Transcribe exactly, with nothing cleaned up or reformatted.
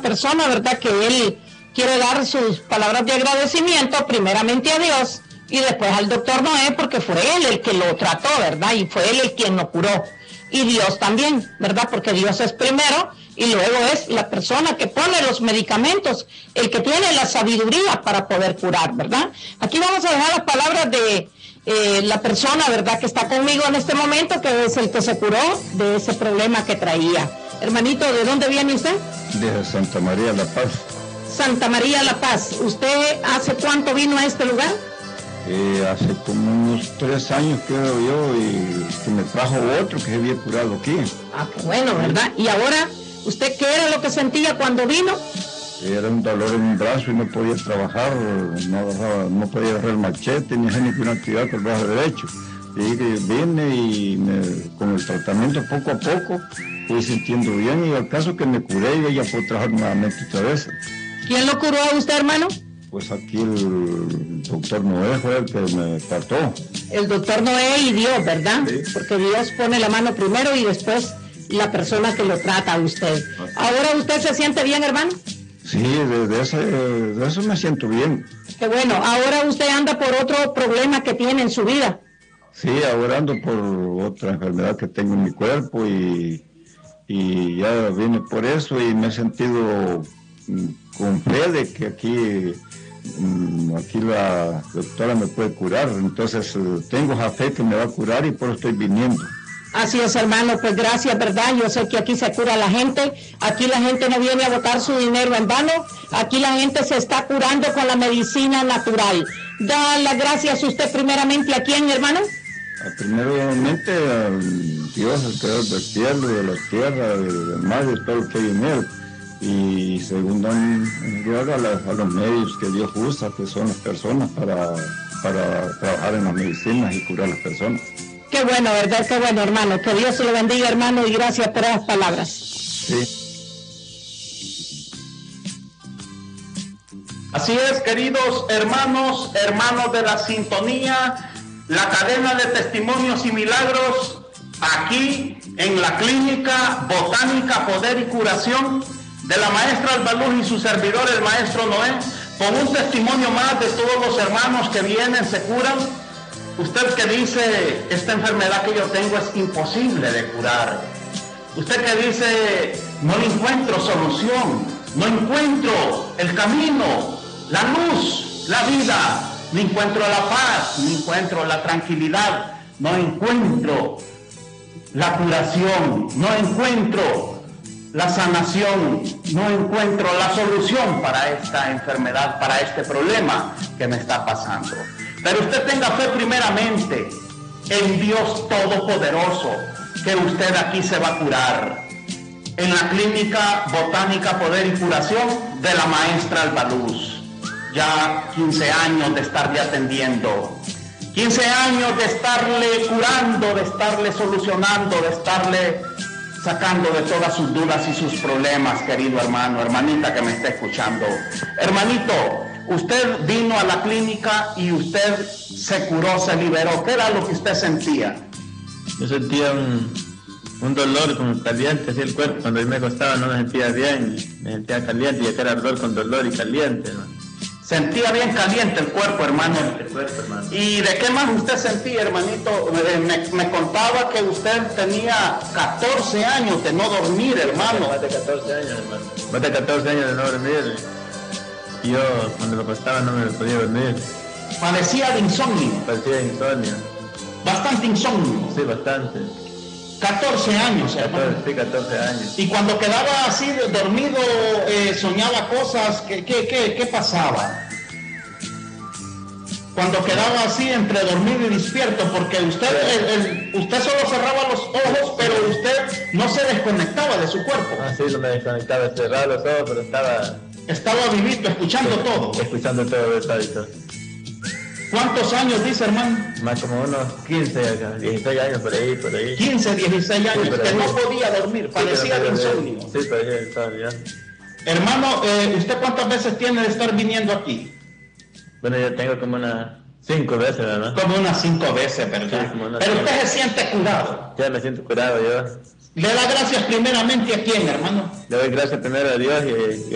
persona, ¿verdad? Que él quiere dar sus palabras de agradecimiento primeramente a Dios y después al doctor Noé, porque fue él el que lo trató, ¿verdad? Y fue él el quien lo curó. Y Dios también, ¿verdad? Porque Dios es primero y luego es la persona que pone los medicamentos, el que tiene la sabiduría para poder curar, ¿verdad? Aquí vamos a dejar las palabras de eh, la persona, ¿verdad? Que está conmigo en este momento, que es el que se curó de ese problema que traía. Hermanito, ¿de dónde viene usted? De Santa María La Paz. Santa María La Paz. ¿Usted hace cuánto vino a este lugar? Eh, hace como unos tres años creo yo, y que me trajo otro que se había curado aquí. Ah, qué bueno, ¿verdad? Y ahora, ¿usted qué era lo que sentía cuando vino? Era un dolor en un brazo y no podía trabajar, no, agarraba, no podía agarrar el machete ni hacer ninguna actividad con el brazo derecho. Y vine y me, con el tratamiento poco a poco fui sintiendo bien, y al caso que me curé y ya puedo trabajar nuevamente otra vez. ¿Quién lo curó a usted, hermano? Pues aquí el doctor Noé fue el que me trató. El doctor Noé y Dios, ¿verdad? Sí. Porque Dios pone la mano primero y después la persona que lo trata a usted. ¿Ahora usted se siente bien, hermano? Sí, de, de, ese, de eso me siento bien. Qué bueno. ¿Ahora usted anda por otro problema que tiene en su vida? Sí, ahora ando por otra enfermedad que tengo en mi cuerpo y, y ya vine por eso y me he sentido mm, con fe de que aquí, mm, aquí la doctora me puede curar. Entonces eh, tengo esa fe que me va a curar y por eso estoy viniendo. Así es, hermano, pues gracias, ¿verdad? Yo sé que aquí se cura la gente, aquí la gente no viene a botar su dinero en vano, aquí la gente se está curando con la medicina natural. Da las gracias a usted primeramente a quién, hermano. Primeramente a Dios, el creador del cielo, de la tierra, del mar, de todo lo que hay en él. Y segundo, en lugar a, la, a los medios que Dios usa, que son las personas para, para trabajar en las medicinas y curar a las personas. Qué bueno, ¿verdad? Qué bueno, hermano. Que Dios se lo bendiga, hermano, y gracias por esas palabras. Sí. Así es, queridos hermanos, hermanos de la sintonía, la cadena de testimonios y milagros aquí en la clínica botánica Poder y Curación de la maestra Alba Luz y su servidor, el maestro Noé, con un testimonio más de todos los hermanos que vienen, se curan. Usted que dice, esta enfermedad que yo tengo es imposible de curar. Usted que dice, no encuentro solución, no encuentro el camino, la luz, la vida, no encuentro la paz, no encuentro la tranquilidad, no encuentro la curación, no encuentro la sanación, no encuentro la solución para esta enfermedad, para este problema que me está pasando. Pero usted tenga fe primeramente en Dios Todopoderoso, que usted aquí se va a curar. En la clínica botánica Poder y Curación de la maestra Alba Luz. Ya quince años de estarle atendiendo. quince años de estarle curando, de estarle solucionando, de estarle sacando de todas sus dudas y sus problemas, querido hermano, hermanita que me está escuchando. Hermanito, usted vino a la clínica y usted se curó, se liberó. ¿Qué era lo que usted sentía? Yo sentía un, un dolor como caliente así el cuerpo. Cuando yo me acostaba no me sentía bien, me sentía caliente, y acá era dolor con dolor y caliente, ¿no? Sentía bien caliente el cuerpo, hermano. El cuerpo, hermano. ¿Y de qué más usted sentía, hermanito? Me, me contaba que usted tenía catorce años de no dormir, hermano. Más de catorce años, hermano. Más de catorce años de no dormir. Y yo cuando me acostaba no me podía dormir. Padecía de insomnio. Padecía de insomnio. Bastante insomnio. Sí, bastante. catorce años, hermano. Sí, catorce años. Y cuando quedaba así dormido, eh, soñaba cosas, ¿qué, qué, qué, qué pasaba? Cuando quedaba así entre dormido y despierto, porque usted, el, el, usted solo cerraba los ojos, pero usted no se desconectaba de su cuerpo. Ah, sí, no me desconectaba, cerraba los ojos, pero estaba... Estaba vivito, escuchando sí, todo. Escuchando todo, exacto. ¿Cuántos años dice, hermano? Más como unos quince, dieciséis años por ahí, por ahí. quince, dieciséis años, sí, que ahí. No podía dormir, padecía sí, de no insomnio. Sí, padecía de insomnio. Hermano, eh, ¿usted cuántas veces tiene de estar viniendo aquí? Bueno, yo tengo como unas cinco veces, ¿verdad? Como unas cinco veces, ¿verdad? Sí, como unas Pero cinco. usted se siente curado. Ya me siento curado yo. Le da gracias primeramente a quién, hermano. Le doy gracias primero a Dios y,